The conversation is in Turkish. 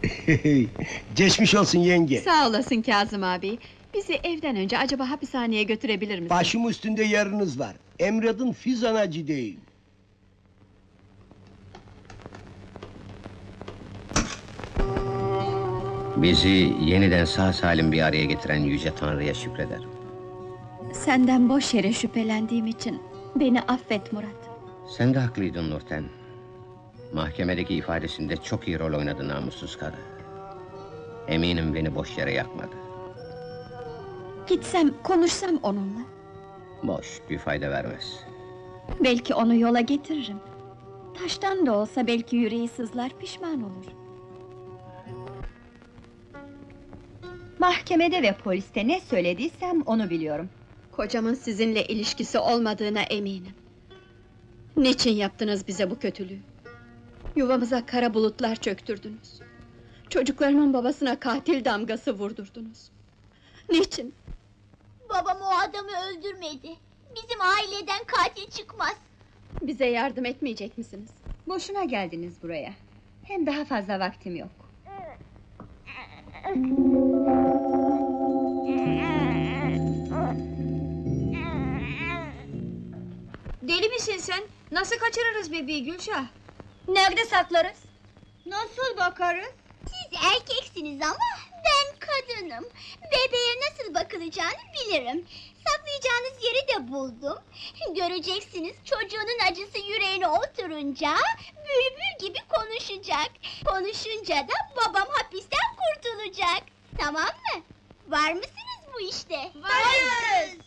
Geçmiş olsun yenge. Sağ olasın Kazım abi. Bizi evden önce acaba hapishaneye götürebilir misin? Başım üstünde yarınız var. Emredin Fizanacı değil. Bizi yeniden sağ salim bir araya getiren Yüce Tanrı'ya şükrederim. Senden boş yere şüphelendiğim için beni affet Murat. Sen de haklıydın Nurten. Mahkemedeki ifadesinde çok iyi rol oynadı namussuz karı. Eminim beni boş yere yakmadı. Gitsem, konuşsam onunla. Boş, bir fayda vermez. Belki onu yola getiririm. Taştan da olsa belki yüreği sızlar, pişman olur. Mahkemede ve poliste ne söylediysem onu biliyorum. Kocamın sizinle ilişkisi olmadığına eminim. Niçin yaptınız bize bu kötülüğü? Yuvamıza kara bulutlar çöktürdünüz. Çocuklarımın babasına katil damgası vurdurdunuz. Niçin? Babam o adamı öldürmedi. Bizim aileden katil çıkmaz. Bize yardım etmeyecek misiniz? Boşuna geldiniz buraya. Hem daha fazla vaktim yok. Deli misin sen? Nasıl kaçırırız bebeği Gülşah? Nerede saklarız? Nasıl bakarız? Siz erkeksiniz ama ben kadınım. Bebeğe nasıl bakılacağını bilirim. Saklayacağınız yeri de buldum. Göreceksiniz, çocuğunun acısı yüreğine oturunca bülbül gibi konuşacak. Konuşunca da babam hapisten kurtulacak. Tamam mı? Var mısınız bu işte? Varız!